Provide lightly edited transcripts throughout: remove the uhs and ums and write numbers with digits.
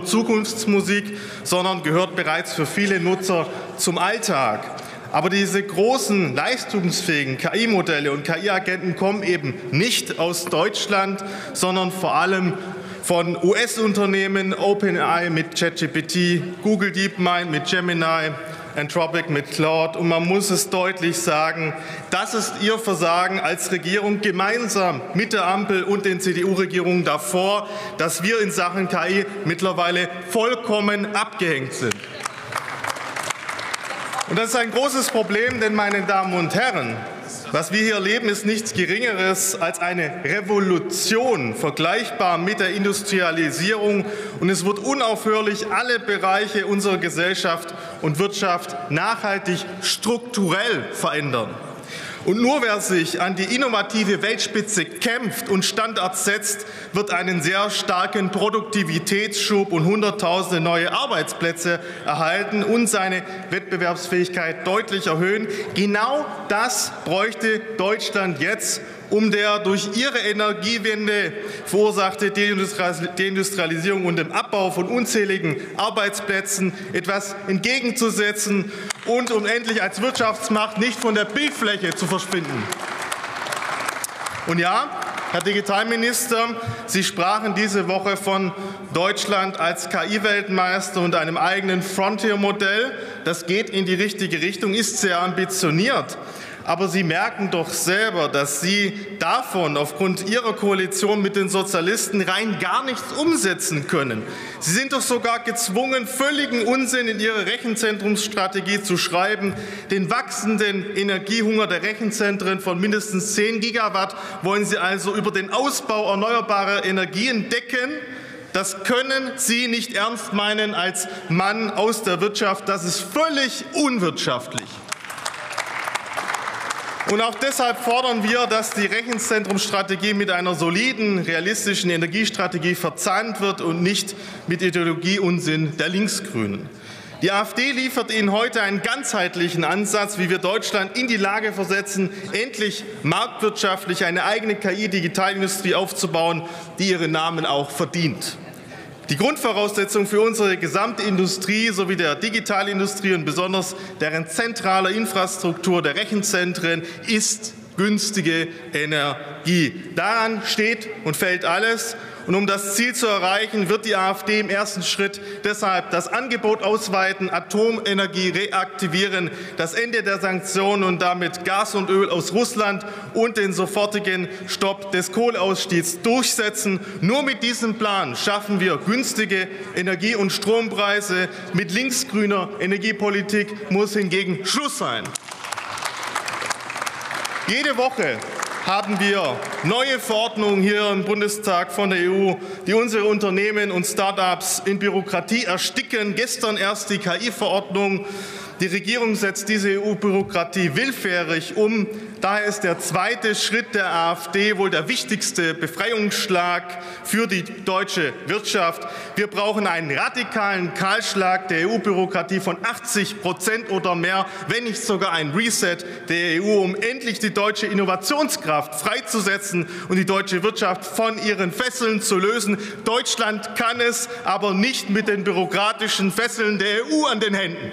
Zukunftsmusik, sondern gehört bereits für viele Nutzer zum Alltag. Aber diese großen, leistungsfähigen KI-Modelle und KI-Agenten kommen eben nicht aus Deutschland, sondern vor allem von US-Unternehmen, OpenAI mit ChatGPT, Google DeepMind mit Gemini, Anthropic mit Claude. Und man muss es deutlich sagen, das ist Ihr Versagen als Regierung gemeinsam mit der Ampel und den CDU-Regierungen davor, dass wir in Sachen KI mittlerweile vollkommen abgehängt sind. Und das ist ein großes Problem, denn, meine Damen und Herren, was wir hier erleben, ist nichts Geringeres als eine Revolution, vergleichbar mit der Industrialisierung. Und es wird unaufhörlich alle Bereiche unserer Gesellschaft und Wirtschaft nachhaltig strukturell verändern. Und nur wer sich an die innovative Weltspitze kämpft und Standards setzt, wird einen sehr starken Produktivitätsschub und Hunderttausende neue Arbeitsplätze erhalten und seine Wettbewerbsfähigkeit deutlich erhöhen. Genau das bräuchte Deutschland jetzt, um der durch ihre Energiewende verursachte Deindustrialisierung und dem Abbau von unzähligen Arbeitsplätzen etwas entgegenzusetzen und um endlich als Wirtschaftsmacht nicht von der Bildfläche zu verschwinden. Und ja, Herr Digitalminister, Sie sprachen diese Woche von Deutschland als KI-Weltmeister und einem eigenen Frontier-Modell. Das geht in die richtige Richtung, ist sehr ambitioniert. Aber Sie merken doch selber, dass Sie davon aufgrund Ihrer Koalition mit den Sozialisten rein gar nichts umsetzen können. Sie sind doch sogar gezwungen, völligen Unsinn in Ihre Rechenzentrumsstrategie zu schreiben. Den wachsenden Energiehunger der Rechenzentren von mindestens 10 Gigawatt wollen Sie also über den Ausbau erneuerbarer Energien decken. Das können Sie nicht ernst meinen als Mann aus der Wirtschaft. Das ist völlig unwirtschaftlich. Und auch deshalb fordern wir, dass die Rechenzentrumsstrategie mit einer soliden, realistischen Energiestrategie verzahnt wird und nicht mit Ideologieunsinn der Linksgrünen. Die AfD liefert Ihnen heute einen ganzheitlichen Ansatz, wie wir Deutschland in die Lage versetzen, endlich marktwirtschaftlich eine eigene KI-Digitalindustrie aufzubauen, die ihren Namen auch verdient. Die Grundvoraussetzung für unsere gesamte Industrie sowie der Digitalindustrie und besonders deren zentraler Infrastruktur der Rechenzentren ist günstige Energie. Daran steht und fällt alles. Und um das Ziel zu erreichen, wird die AfD im ersten Schritt deshalb das Angebot ausweiten, Atomenergie reaktivieren, das Ende der Sanktionen und damit Gas und Öl aus Russland und den sofortigen Stopp des Kohleausstiegs durchsetzen. Nur mit diesem Plan schaffen wir günstige Energie- und Strompreise. Mit linksgrüner Energiepolitik muss hingegen Schluss sein. Jede Woche haben wir neue Verordnungen hier im Bundestag von der EU, die unsere Unternehmen und Start-ups in Bürokratie ersticken. Gestern erst die KI-Verordnung. Die Regierung setzt diese EU-Bürokratie willfährig um. Daher ist der zweite Schritt der AfD wohl der wichtigste Befreiungsschlag für die deutsche Wirtschaft. Wir brauchen einen radikalen Kahlschlag der EU-Bürokratie von 80% oder mehr, wenn nicht sogar ein Reset der EU, um endlich die deutsche Innovationskraft freizusetzen und die deutsche Wirtschaft von ihren Fesseln zu lösen. Deutschland kann es, aber nicht mit den bürokratischen Fesseln der EU an den Händen.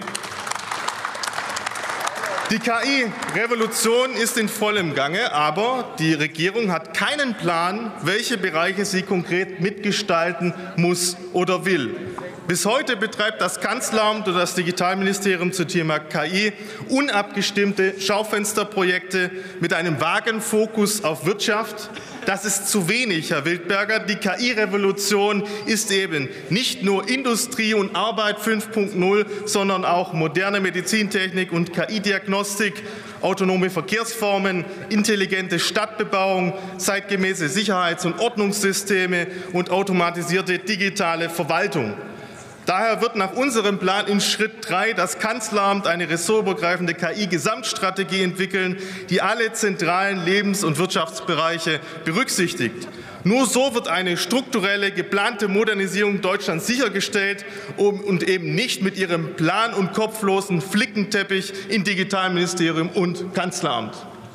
Die KI-Revolution ist in vollem Gange, aber die Regierung hat keinen Plan, welche Bereiche sie konkret mitgestalten muss oder will. Bis heute betreibt das Kanzleramt und das Digitalministerium zum Thema KI unabgestimmte Schaufensterprojekte mit einem vagen Fokus auf Wirtschaft. Das ist zu wenig, Herr Wildberger. Die KI-Revolution ist eben nicht nur Industrie und Arbeit 5.0, sondern auch moderne Medizintechnik und KI-Diagnostik, autonome Verkehrsformen, intelligente Stadtbebauung, zeitgemäße Sicherheits- und Ordnungssysteme und automatisierte digitale Verwaltung. Daher wird nach unserem Plan in Schritt 3 das Kanzleramt eine ressortübergreifende KI-Gesamtstrategie entwickeln, die alle zentralen Lebens- und Wirtschaftsbereiche berücksichtigt. Nur so wird eine strukturelle, geplante Modernisierung Deutschlands sichergestellt und eben nicht mit ihrem plan- und kopflosen Flickenteppich in Digitalministerium und Kanzleramt.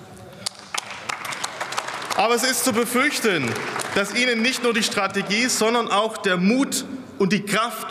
Aber es ist zu befürchten, dass Ihnen nicht nur die Strategie, sondern auch der Mut und die Kraft